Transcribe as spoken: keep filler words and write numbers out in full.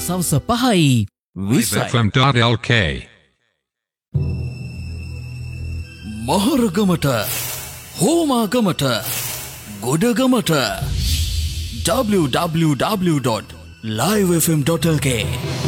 සවස පහයි live.fm.lk මහරගමට හෝමාගමට ගොඩගමට w w w dot live f m dot l k